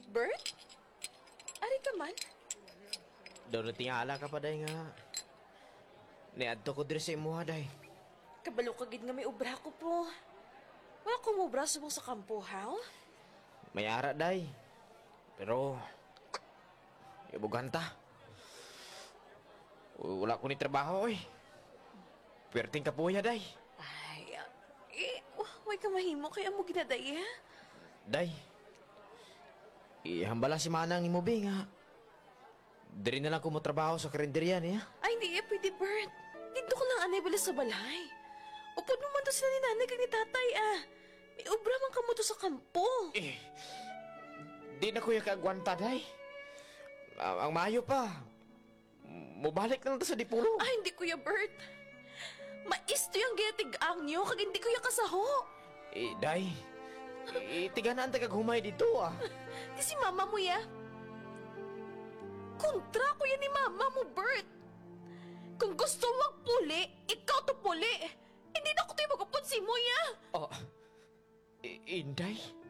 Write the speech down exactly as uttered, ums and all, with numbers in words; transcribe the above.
Bert? Ari ka man? Daw na tingala ka pa, day nga. Niadto ko diri sa imuha, day. Kabalo ka gid nga may ubra ko po. Wala kong ubra subong sa kampo, ha? May ara, day. Pero, ibugan ta. Wala ko ni trabaho, eh. Perting ka po niya, day. Ay, ah, eh, wah, way ka mahimo kaya mo ginaday, ha? Day, ihambala si Manang imo, Bing, ha? Diri na lang ko mo trabaho sa karinderya niya. Ay, hindi eh, pwede, Bert. Dito ko lang anay bala sa balay. Upod mo man to sila ni nanay kag ni tatay, ah. May ubra man ka mo to sa kampo. Eh, di na ko yung kaagwanta, day. Ang, ang mayo pa. Mubalik na lang to sa dipulo. Ay, hindi, Kuya Bert. Maisto yung giyatig-ang niyo kag hindi ko yung kasaho. Eh, day. Eh, tiga na ang tagaghumay dito, ah. Di si mama mo, ya. Kontra ko yan ni mama mo, Bert. Kung gusto wag puli, ikaw to puli. Hindi na ako tayo magupod si mo, ya. Oh, eh, Inday?